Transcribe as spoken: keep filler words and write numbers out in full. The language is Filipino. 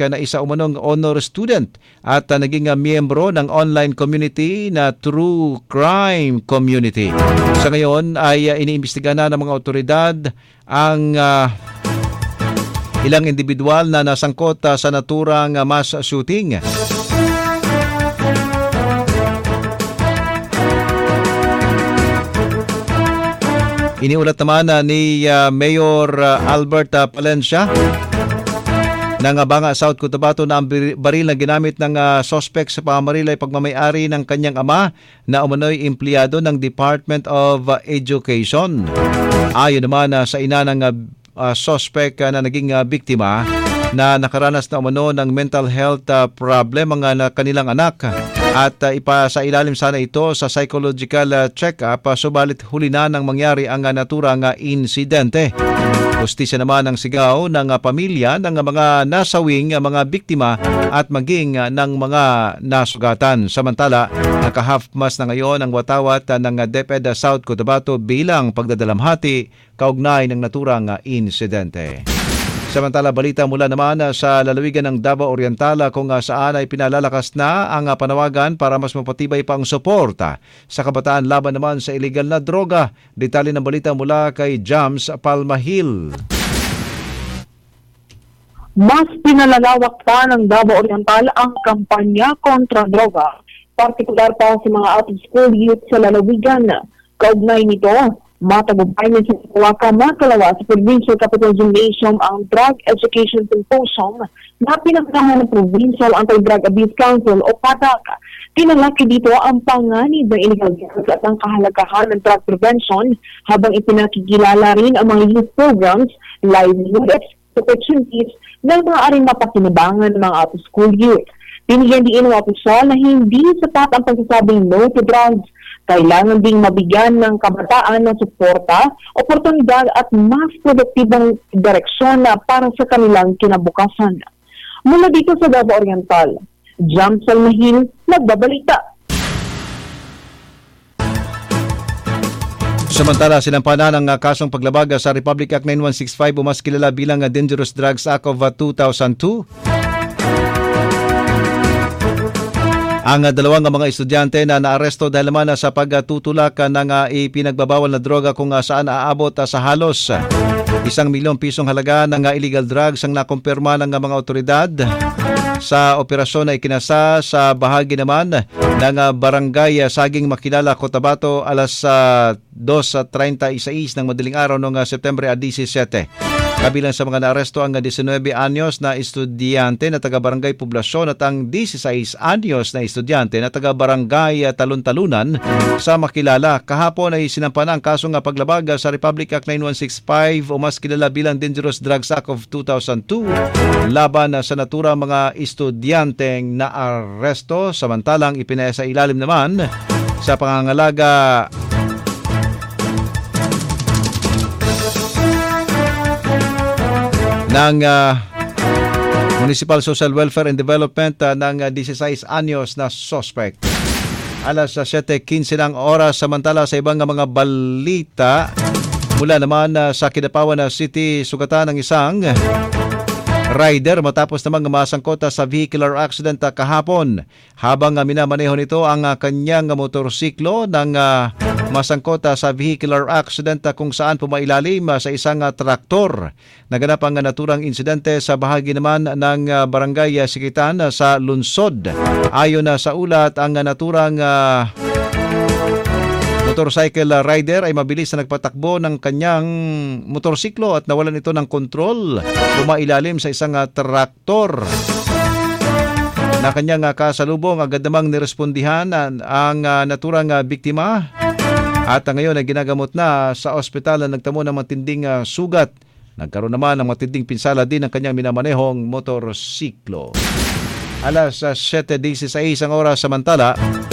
suspect na isa umanong honor student at uh, naging uh, miyembro ng online community na True Crime Community. Sa ngayon ay uh, iniimbestigahan na ng mga otoridad ang uh, ilang individual na nasangkot uh, sa naturang uh, mass shooting. Iniulat naman uh, ni uh, Mayor uh, Albert uh, Palencia ng uh, Banga, South Cotabato na ang baril na ginamit ng uh, suspect sa pamamaril ay pagmamayari ng kanyang ama na umano'y empleyado ng Department of uh, Education. Ayon naman uh, sa ina ng uh, uh, suspect uh, na naging uh, biktima na nakaranas na umano ng mental health uh, problem ang uh, kanilang anak at uh, ipasailalim sana ito sa psychological uh, check-up uh, subalit huli na nang mangyari ang uh, naturang uh, insidente. Hustisya naman ang sigaw ng uh, pamilya ng uh, mga nasawing uh, mga biktima at maging uh, ng mga nasugatan. Samantala, naka-half mast na ngayon ang watawat uh, ng uh, DepEd uh, South Cotabato bilang pagdadalamhati kaugnay ng naturang uh, insidente. Samantala, balita mula naman sa lalawigan ng Davao Oriental kung saan ay pinalalakas na ang panawagan para mas mapatibay pa ang suporta sa kabataan laban naman sa illegal na droga. Detalye ng balita mula kay Jams Palmahil. Mas pinalalawak pa ng Davao Oriental ang kampanya kontra droga, partikular pa sa mga out-of-school youth sa lalawigan. Kaugnay nito, matagumpayan sa Ikuwaka makalawa sa Provincial Capital Gymnasium ang Drug Education Symposium na pinagdahan ng Provincial Anti-Drug Abuse Council o PADAC. Pinalaki dito ang panganib ng illegal drugs at ang kahalagahan ng drug prevention habang ipinakikilala rin ang mga youth programs, livelihood opportunities na maaaring mapakinabangan ng mga out-of-school youth. Binigyan din ng opisyal na hindi sapat ang pagsasabing no to drugs. Kailangan ding mabigyan ng kabataan ng suporta, oportunidad at mas produktibang direksyon para sa kanilang kinabukasan. Mula dito sa Davao Oriental, Jam Salmahin, nagbabalita. Samantala, sinampanan ang kasong paglabag sa Republic Act nine one six five o mas kilala bilang Dangerous Drugs Act of two thousand two. Ang dalawang mga estudyante na naaresto dahil naman sa pagtutulak ng ipinagbabawal na droga kung saan aabot sa halos isang milyong pisong halaga ng illegal drugs ang nakumpirma ng mga otoridad sa operasyon na ikinasa sa bahagi naman ng Barangay Saging Makilala, Cotabato alas dos treinta-seis ng madaling araw noong September seventeen. Kabilang sa mga naaresto ang nineteen anyos na estudyante na taga-barangay Poblasyon at ang sixteen anyos na estudyante na taga-barangay Talon-Talunan sa Makilala. Kahapon ay sinampan ang kasong paglabag sa Republic Act nine one six five o mas kilala bilang Dangerous Drugs Act of two thousand two laban sa naturang mga estudyanteng naaresto. Samantalang ipinasa ilalim naman sa pangangalaga ng uh, Municipal Social Welfare and Development uh, ng uh, sixteen anyos na suspect. Alas seven fifteen ng oras. Samantala sa ibang mga balita mula naman uh, sa Kidapawan City, sugatan ng isang rider matapos namang masangkot sa vehicular accident uh, kahapon habang uh, minamaneho nito ang uh, kanyang uh, motorsiklo ng uh, masangkot uh, sa vehicular accident uh, kung saan pumailalim uh, sa isang uh, traktor. Naganap ang uh, naturang insidente sa bahagi naman ng uh, barangay uh, Sikitan uh, sa Lunsod. Ayon na uh, sa ulat, ang uh, naturang uh, motorcycle rider ay mabilis na nagpatakbo ng kanyang motorsiklo at nawalan ito ng kontrol. Pumailalim sa isang uh, traktor na kanyang uh, kasalubong. Agad namang nirespondihan uh, ang uh, naturang uh, biktima at uh, ngayon ay ginagamot na sa ospital na nagtamo ng matinding uh, sugat. Nagkaroon naman ng matinding pinsala din ang kanyang minamanehong motorsiklo. Alas uh, seven sixteen ang oras. Samantala,